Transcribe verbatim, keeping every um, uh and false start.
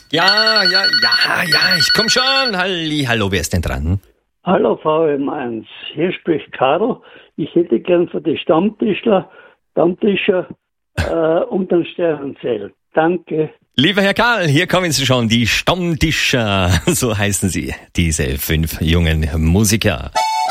Ja, ja, ja, ja, ich komm schon. Halli, hallo, wer ist denn dran? Hallo V M eins, hier spricht Karl. Ich hätte gern für die Stammtischler, Stammtischer äh, und den Sternenzelt. Danke. Lieber Herr Karl, hier kommen Sie schon, die Stammtischer, so heißen sie, diese fünf jungen Musiker.